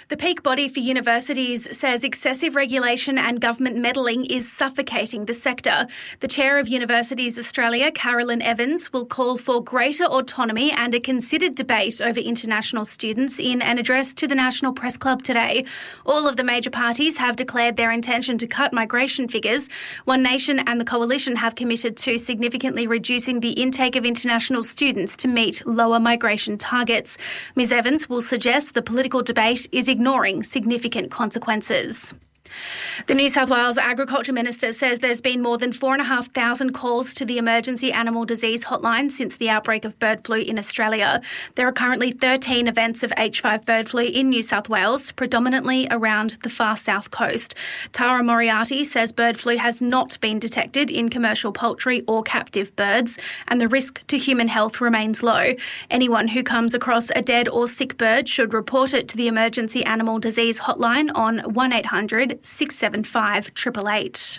The peak body for universities says excessive regulation and government meddling is suffocating the sector. The chair of Universities Australia, Carolyn Evans, will call for greater autonomy and a considered debate over international students in an address to the National Press Club today. All of the major parties have declared their intention to cut migration figures. One Nation and the Coalition have committed to significantly reducing the intake of international students to meet lower migration targets. Ms Evans will suggest the political debate is ignoring significant consequences. The New South Wales Agriculture Minister says there's been more than 4,500 calls to the Emergency Animal Disease Hotline since the outbreak of bird flu in Australia. There are currently 13 events of H5 bird flu in New South Wales, predominantly around the far south coast. Tara Moriarty says bird flu has not been detected in commercial poultry or captive birds, and the risk to human health remains low. Anyone who comes across a dead or sick bird should report it to the Emergency Animal Disease Hotline on 1800 675 888.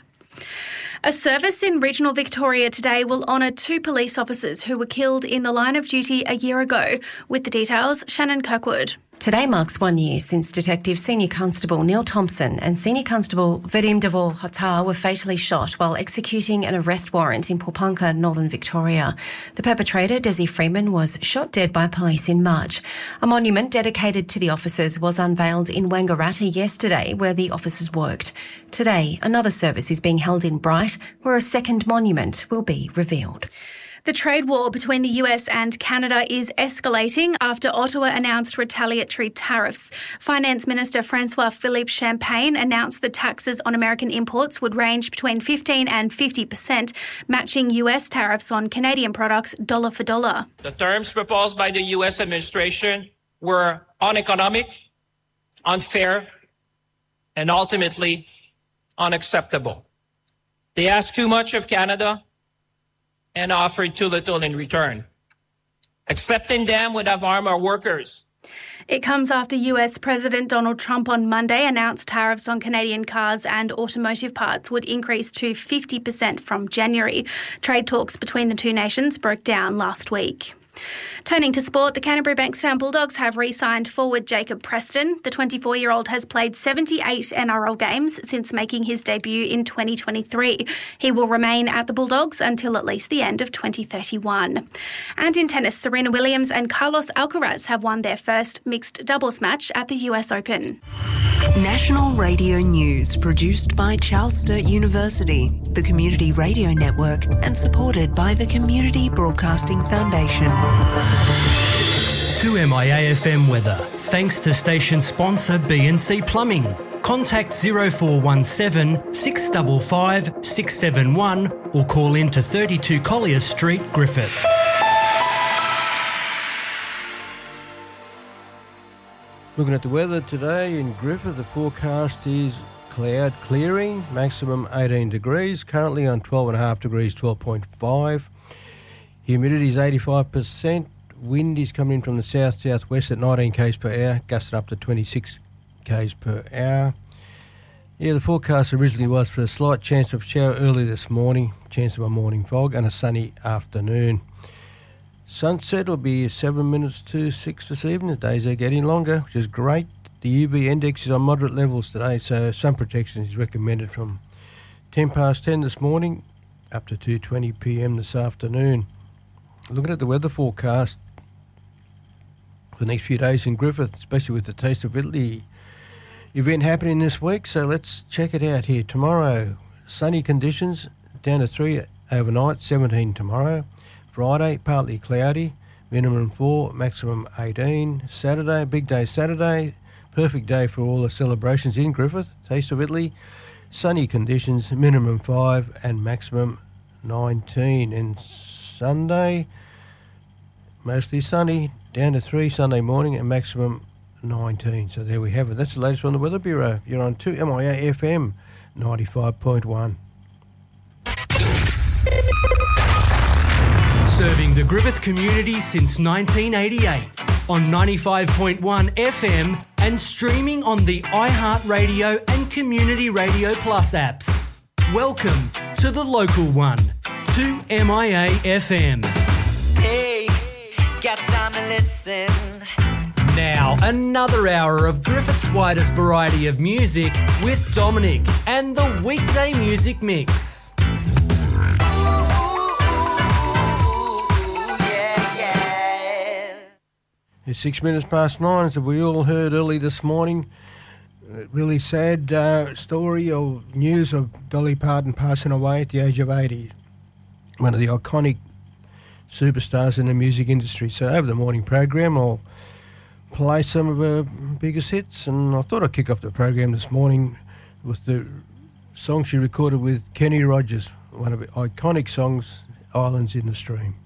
A service in regional Victoria today will honour 2 police officers who were killed in the line of duty a year ago. With the details, Shannon Kirkwood. Today marks 1 year since Detective Senior Constable Neil Thompson and Senior Constable Vadim Devor-Hotar were fatally shot while executing an arrest warrant in Pulpunka, Northern Victoria. The perpetrator, Desi Freeman, was shot dead by police in March. A monument dedicated to the officers was unveiled in Wangaratta yesterday, where the officers worked. Today, another service is being held in Bright, where a second monument will be revealed. The trade war between the US and Canada is escalating after Ottawa announced retaliatory tariffs. Finance Minister Francois-Philippe Champagne announced the taxes on American imports would range between 15% and 50%, matching US tariffs on Canadian products dollar for dollar. The terms proposed by the US administration were uneconomic, unfair, and ultimately unacceptable. They asked too much of Canada and offered too little in return. Accepting them would have harmed our workers. It comes after US President Donald Trump on Monday announced tariffs on Canadian cars and automotive parts would increase to 50% from January. Trade talks between the two nations broke down last week. Turning to sport, the Canterbury Bankstown Bulldogs have re-signed forward Jacob Preston. The 24-year-old has played 78 NRL games since making his debut in 2023. He will remain at the Bulldogs until at least the end of 2031. And in tennis, Serena Williams and Carlos Alcaraz have won their first mixed doubles match at the US Open. National Radio News, produced by Charles Sturt University, the Community Radio Network, and supported by the Community Broadcasting Foundation. To MIA-FM weather, thanks to station sponsor BNC Plumbing. Contact 0417 655 671 or call in to 32 Collier Street, Griffith. Looking at the weather today in Griffith, the forecast is cloud clearing, maximum 18 degrees, currently on 12.5 degrees, 12.5. Humidity is 85%. Wind is coming in from the south-southwest at 19 k's per hour, gusting up to 26 k's per hour. Yeah, the forecast originally was for a slight chance of shower early this morning, chance of a morning fog, and a sunny afternoon. Sunset will be 7 minutes to 6 this evening. The days are getting longer, which is great. The UV index is on moderate levels today, so sun protection is recommended from 10 past 10 this morning up to 2:20 p.m. this afternoon. Looking at the weather forecast for the next few days in Griffith, especially with the Taste of Italy event happening this week, so let's check it out here. Tomorrow, sunny conditions, down to 3 overnight, 17 tomorrow. Friday, partly cloudy, minimum 4, maximum 18. Saturday, big day Saturday, perfect day for all the celebrations in Griffith, Taste of Italy. Sunny conditions, minimum 5 and maximum 19. And Sunday, mostly sunny, down to 3 Sunday morning and maximum 19. So there we have it. That's the latest from the Weather Bureau. You're on 2MIA FM 95.1. Serving the Griffith community since 1988 on 95.1 FM and streaming on the iHeartRadio and Community Radio Plus apps. Welcome to the local one, 2MIA FM. Hey, got time to listen. Now, another hour of Griffith's widest variety of music with Dominic and the Weekday Music Mix. It's 6 minutes past 9, as we all heard early this morning. A really sad story or news of Dolly Parton passing away at the age of 80. One of the iconic superstars in the music industry. So over the morning program, I'll play some of her biggest hits, and I thought I'd kick off the program this morning with the song she recorded with Kenny Rogers, one of the iconic songs, Islands in the Stream.